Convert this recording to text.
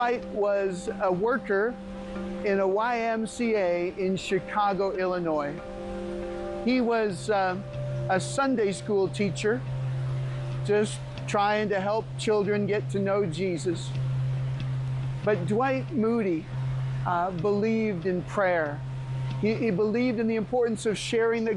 Dwight was a worker in a YMCA in Chicago, Illinois. He was a Sunday school teacher, just trying to help children get to know Jesus. But Dwight Moody believed in prayer. He believed in the importance of sharing the